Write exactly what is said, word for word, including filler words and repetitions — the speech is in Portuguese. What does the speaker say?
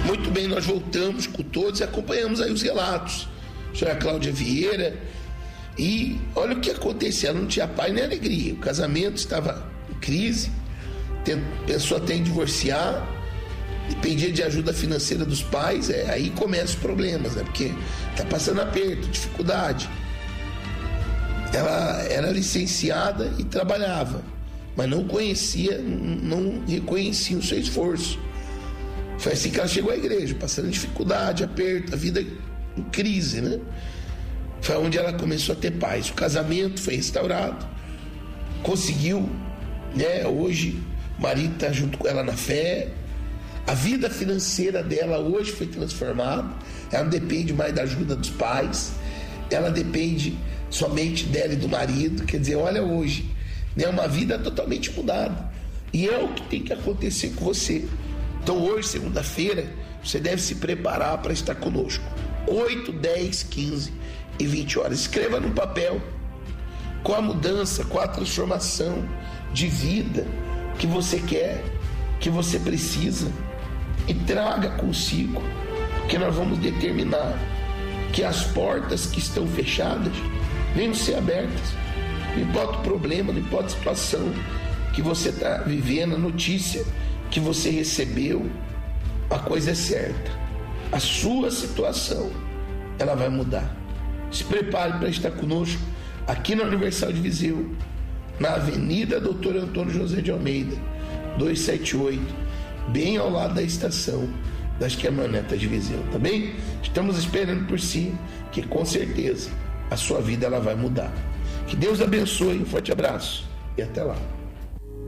Muito bem, nós voltamos com todos e acompanhamos aí os relatos. A senhora Cláudia Vieira. E olha o que aconteceu, ela não tinha paz nem alegria. O casamento estava em crise, pensou até em divorciar, dependia de ajuda financeira dos pais. É, aí começam os problemas, né? Porque está passando aperto, dificuldade. Ela era licenciada e trabalhava, mas não conhecia, não reconhecia o seu esforço. Foi assim que ela chegou à igreja, passando dificuldade, aperto, a vida em crise, né? Foi onde ela começou a ter paz. O casamento foi restaurado, conseguiu, né? Hoje o marido está junto com ela na fé. A vida financeira dela hoje foi transformada. Ela não depende mais da ajuda dos pais, ela depende somente dela e do marido. Quer dizer, olha hoje, né? Uma vida totalmente mudada. E é o que tem que acontecer com você. Então hoje, segunda-feira, você deve se preparar para estar conosco. oito, dez, quinze e vinte horas. Escreva no papel qual a mudança, qual a transformação de vida que você quer, que você precisa, e traga consigo, porque nós vamos determinar que as portas que estão fechadas venham ser abertas. Não importa o problema, não importa a situação que você está vivendo, a notícia que você recebeu, a coisa é certa. A sua situação, ela vai mudar. Se prepare para estar conosco aqui na Universal de Viseu, na Avenida doutor Antônio José de Almeida, duzentos e setenta e oito, bem ao lado da estação das caminhonetas de Viseu, tá bem? Estamos esperando por si, que com certeza a sua vida ela vai mudar. Que Deus abençoe, um forte abraço e até lá.